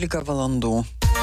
12 valandų.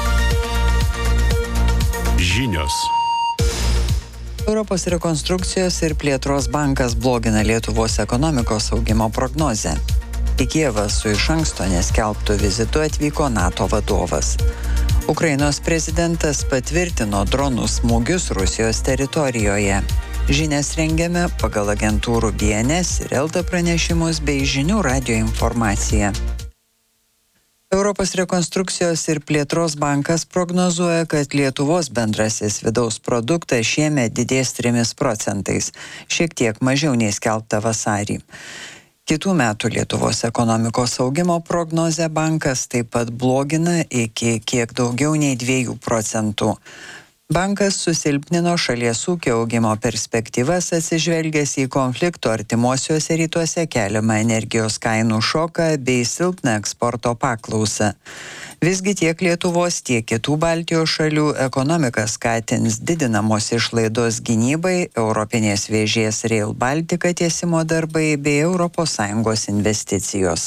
Žinios. Europos rekonstrukcijos ir plėtros bankas blogina Lietuvos ekonomikos augimo prognozę. Į Kijevą su iš anksto neskelbtu vizitu atvyko NATO vadovas. Ukrainos prezidentas patvirtino dronų smūgius Rusijos teritorijoje. Žinias rengiame pagal agentūrų BNS ir LT pranešimus bei žinių radijo informaciją. Europos rekonstrukcijos ir plėtros bankas prognozuoja, kad Lietuvos bendrasis vidaus produktas šiemet didės 3%, šiek tiek mažiau nei skelbta vasarį. Kitų metų Lietuvos ekonomikos augimo prognozę bankas taip pat blogina iki kiek daugiau nei 2%. Bankas susilpnino šalies ūkio augimo perspektyvas atsižvelgęs į konflikto artimuosiuose rytuose keliamą energijos kainų šoką bei silpną eksporto paklausą. Visgi tiek Lietuvos, tiek kitų Baltijos šalių ekonomiką skatins didinamos išlaidos gynybai, Europinės vėžės Rail Baltica tiesimo darbai bei ES investicijos.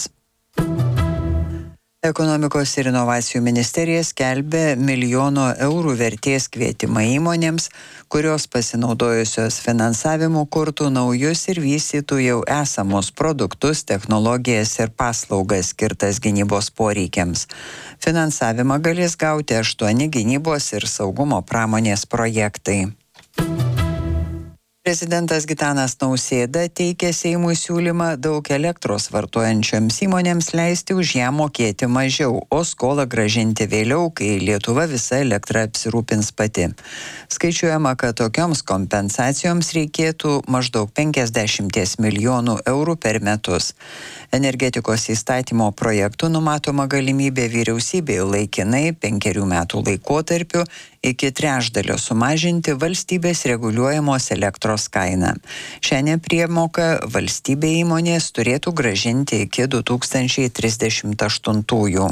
Ekonomikos ir inovacijų ministerija skelbė milijono eurų vertės kvietimą įmonėms, kurios pasinaudojusios finansavimu kurtų naujus ir vystytų jau esamus produktus, technologijas ir paslaugas skirtas gynybos poreikiams. Finansavimą galės gauti 8 gynybos ir saugumo pramonės projektai. Prezidentas Gitanas Nausėda teikė Seimui siūlymą daug elektros vartojančioms įmonėms leisti už ją mokėti mažiau, o skolą grąžinti vėliau, kai Lietuva visa elektra apsirūpins pati. Skaičiuojama, kad tokioms kompensacijoms reikėtų maždaug 50 milijonų eurų per metus. Energetikos įstatymo projektu numatoma galimybė vyriausybei laikinai 5 metų laikotarpiu iki 1/3 sumažinti valstybės reguliuojamos elektros kainą. Šią nepriemoką valstybė įmonės turėtų grąžinti iki 2038.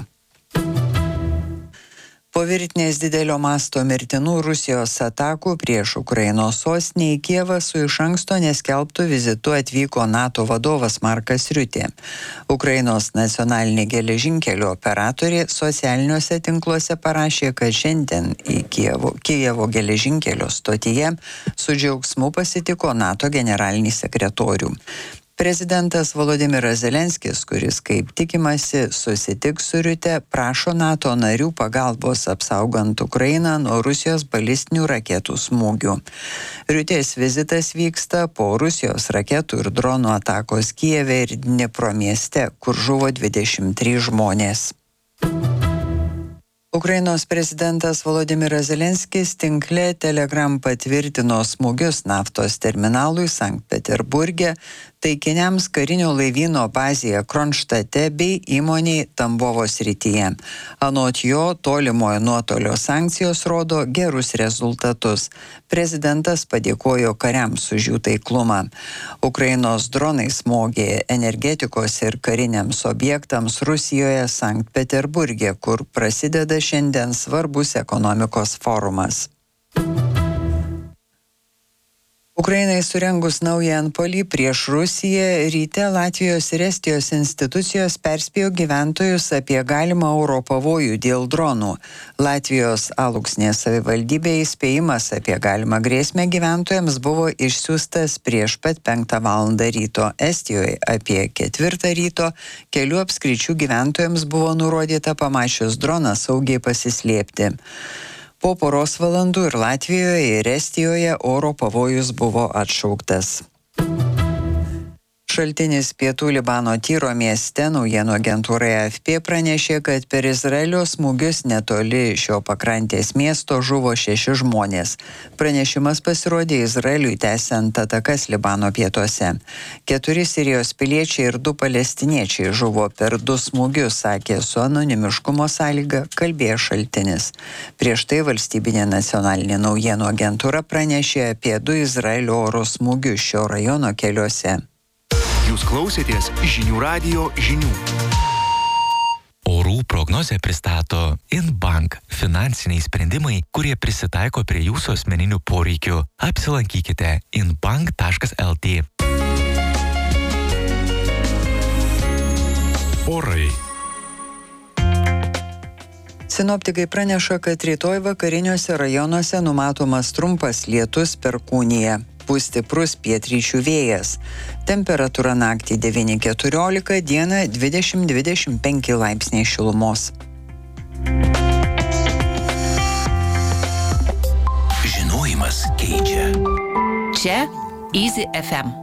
Po virtinės didelio masto mirtinų Rusijos atakų prieš Ukrainos sostinę į Kijevą su iš anksto neskelbtu vizitu atvyko NATO vadovas Markas Riutė. Ukrainos nacionalinė geležinkelio operatorė socialiniuose tinkluose parašė, kad šiandien į Kijevo geležinkelio stotyje su džiaugsmu pasitiko NATO generalinį sekretorių. Prezidentas Volodimiras Zelenskis, kuris kaip tikimasi susitiks su Riute, prašo NATO narių pagalbos apsaugant Ukrainą nuo Rusijos balistinių raketų smūgių. Riutės vizitas vyksta po Rusijos raketų ir dronų atakos Kijeve ir Dnipro mieste, kur žuvo 23 žmonės. Ukrainos prezidentas Volodimiras Zelenskis tinkle Telegram patvirtino smūgius naftos terminalui Sankt Peterburge, taikiniams karinio laivyno bazėje Kronštate bei įmoniai Tambovo srityje. Anot jo, tolimojo nuotolio sankcijos rodo gerus rezultatus. Prezidentas padėkojo kariams už jų taiklumą. Ukrainos dronai smogė energetikos ir kariniams objektams Rusijoje Sankt Peterburge, kur prasideda šiandien svarbus ekonomikos forumas. Ukrainai surengus naują antpuolį prieš Rusiją, ryte Latvijos ir Estijos institucijos perspėjo gyventojus apie galimą oro pavojų dėl dronų. Latvijos Aluksnės savivaldybė įspėjimas apie galimą grėsmę gyventojams buvo išsiųstas prieš pat 5 valandą ryto. Estijoje apie 4 ryto kelių apskričių gyventojams buvo nurodyta pamačius droną saugiai pasislėpti. Po poros valandų ir Latvijoje, ir Estijoje oro pavojus buvo atšauktas. Šaltinis pietų Libano Tyro mieste naujienų agentūrai AFP pranešė, kad per Izraelio smūgius netoli šio pakrantės miesto žuvo 6 žmonės. Pranešimas pasirodė Izraeliui tęsiant atakas Libano pietuose. 4 Sirijos piliečiai ir 2 palestiniečiai žuvo per 2 smūgius, sakė su anonimiškumo sąlyga kalbėjęs šaltinis. Prieš tai valstybinė nacionalinė naujienų agentūra pranešė apie 2 Izraelio oro smūgius šio rajono keliuose. Jūs klausėtės žinių radijo žinių. Orų prognozę pristato InBank – finansiniai sprendimai, kurie prisitaiko prie jūsų asmeninių poreikių. Apsilankykite inbank.lt. Orai. Sinoptikai praneša, kad rytoj vakariniuose rajonuose numatomas trumpas lietus perkūnija. Pūs stiprus pietryčių vėjas. Temperatūra naktį 9-14, dieną 20-25 laipsniai šilumos. Žinojimas keičia. Čia Easy FM.